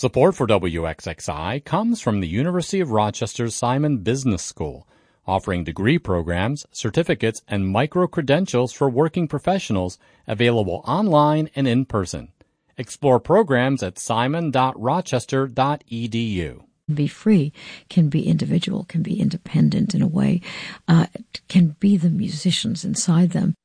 Support for WXXI comes from the University of Rochester's Simon Business School, offering degree programs, certificates, and micro-credentials for working professionals available online and in person. Explore programs at simon.rochester.edu. Be free, can be individual, can be independent in a way, can be the musicians inside them.